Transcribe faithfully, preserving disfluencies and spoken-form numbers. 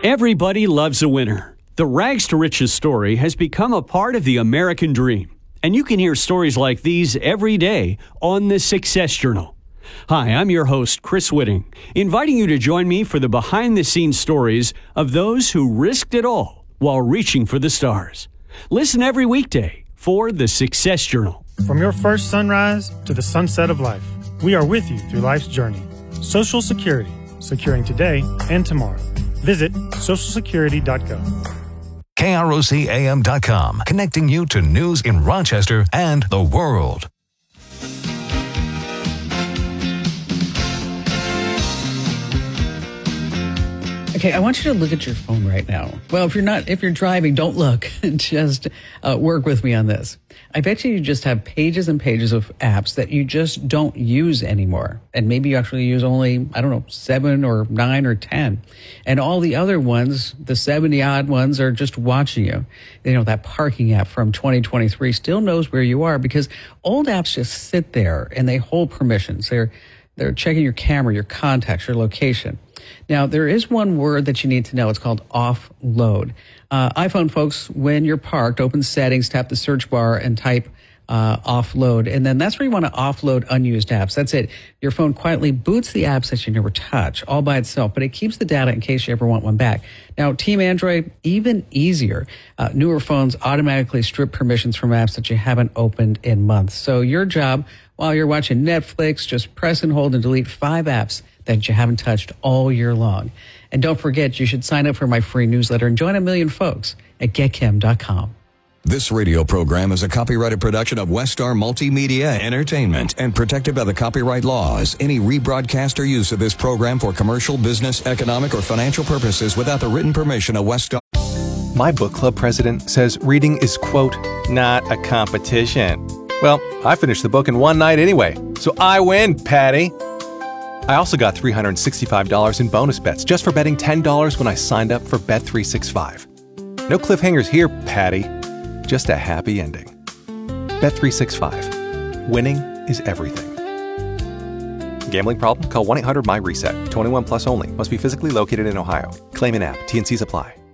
Everybody loves a winner. The rags to riches story has become a part of the American dream. And you can hear stories like these every day on the Success Journal. Hi, I'm your host, Chris Whitting, inviting you to join me for the behind-the-scenes stories of those who risked it all while reaching for the stars. Listen every weekday for the Success Journal. From your first sunrise to the sunset of life, we are with you through life's journey. Social Security, securing today and tomorrow. Visit social security dot gov. K R O C A M dot com, connecting you to news in Rochester and the world. Okay, I want you to look at your phone right now. Well, if you're not, if you're driving, don't look. Just uh, work with me on this. I bet you you just have pages and pages of apps that you just don't use anymore. And maybe you actually use only, I don't know, seven or nine or ten. And all the other ones, the seventy odd ones, are just watching you. You know, that parking app from twenty twenty-three still knows where you are because old apps just sit there and they hold permissions. They're, they're checking your camera, your contacts, your location. Now, there is one word that you need to know. It's called offload. Uh, iPhone folks, when you're parked, open settings, tap the search bar and type uh, offload. And then that's where you want to offload unused apps. That's it. Your phone quietly boots the apps that you never touch all by itself, but it keeps the data in case you ever want one back. Now, Team Android, even easier. Uh, newer phones automatically strip permissions from apps that you haven't opened in months. So your job, while you're watching Netflix, just press and hold and delete five apps that you haven't touched all year long. And don't forget, you should sign up for my free newsletter and join a million folks at get kim dot com. This radio program is a copyrighted production of Westar Multimedia Entertainment and protected by the copyright laws. Any rebroadcast or use of this program for commercial, business, economic, or financial purposes without the written permission of Westar. My book club president says reading is, quote, not a competition. Well, I finished the book in one night anyway, so I win, Patty. I also got three hundred sixty-five dollars in bonus bets just for betting ten dollars when I signed up for Bet three sixty-five. No cliffhangers here, Patty. Just a happy ending. Bet three sixty-five. Winning is everything. Gambling problem? Call one eight hundred my reset. twenty-one plus only. Must be physically located in Ohio. Claim in app. T and C's apply.